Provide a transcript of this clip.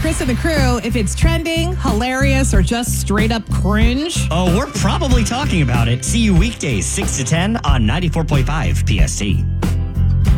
Chris and the crew, if it's trending, hilarious, or just straight up cringe. Oh, we're probably talking about it. See you weekdays 6 to 10 on 94.5 PST.